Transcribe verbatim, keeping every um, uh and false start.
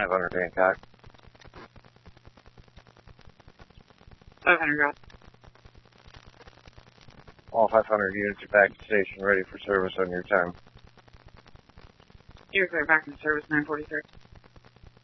five hundred Hancock. five hundred Route. All five hundred units are back at station, ready for service on your time. You're clear back in service, nine forty-three.